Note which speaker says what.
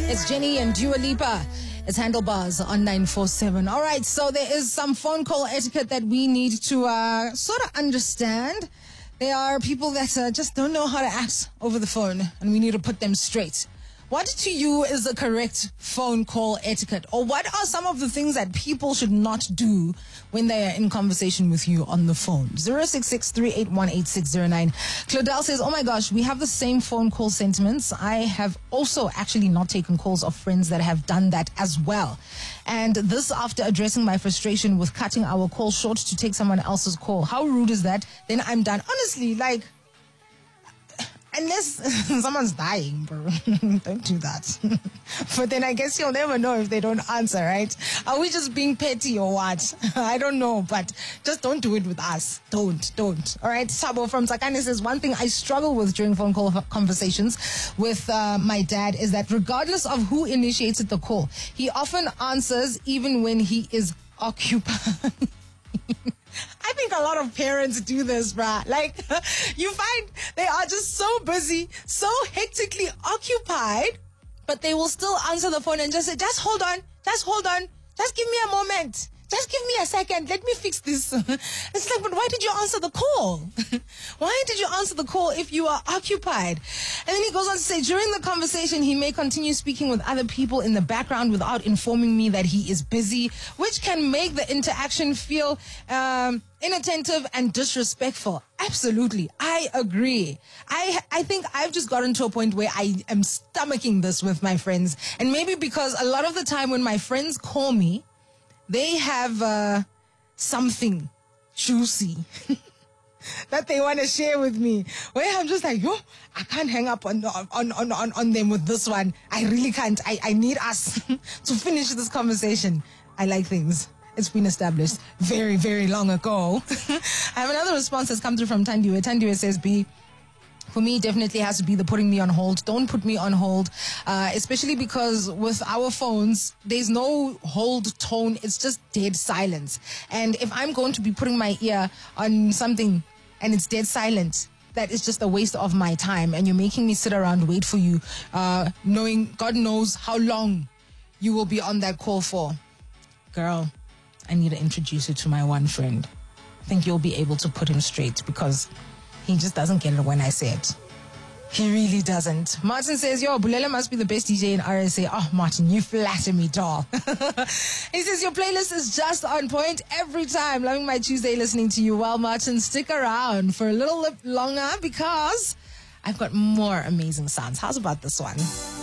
Speaker 1: It's Jenny and Dua Lipa. It's Handlebars on 947. All right, so there is some phone call etiquette that we need to sort of understand. There are people that just don't know how to act over the phone, and we need to put them straight. What to you is the correct phone call etiquette? Or what are some of the things that people should not do when they are in conversation with you on the phone? 066-381-8609. Claudel says, oh my gosh, we have the same phone call sentiments. I have also actually not taken calls of friends that have done that as well. And this after addressing my frustration with cutting our call short to take someone else's call. How rude is that? Then I'm done. Honestly, like, unless someone's dying, bro. Don't do that. But then I guess you'll never know if they don't answer, right? Are we just being petty or what? I don't know, but just don't do it with us. Don't. All right, Sabo from Sakane says, one thing I struggle with during phone call conversations with my dad is that regardless of who initiated the call, he often answers even when he is occupied. I think a lot of parents do this, bruh. Like, you find they are just so busy, so hectically occupied, but they will still answer the phone and just say, just hold on, just give me a moment. Just give me a second. Let me fix this. It's like, but why did you answer the call? Why did you answer the call if you are occupied? And then he goes on to say, during the conversation, he may continue speaking with other people in the background without informing me that he is busy, which can make the interaction feel inattentive and disrespectful. Absolutely. I agree. I think I've just gotten to a point where I am stomaching this with my friends. And maybe because a lot of the time when my friends call me, they have something juicy that they want to share with me. Where I'm just like, yo, I can't hang up on them with this one. I really can't. I need us to finish this conversation. I like things. It's been established very, very long ago. I have another response that's come through from Tandiwe. Tandiwe says, for me, definitely has to be the putting me on hold. Don't put me on hold, especially because with our phones, there's no hold tone. It's just dead silence. And if I'm going to be putting my ear on something and it's dead silent, that is just a waste of my time. And you're making me sit around, wait for you, knowing God knows how long you will be on that call for. Girl, I need to introduce you to my one friend. I think you'll be able to put him straight because he just doesn't get it when I say it. He really doesn't. Martin says, yo, Bulele must be the best DJ in RSA. Oh, Martin, you flatter me, doll. He says, your playlist is just on point every time. Loving my Tuesday listening to you. Well, Martin, stick around for a little longer because I've got more amazing sounds. How's about this one?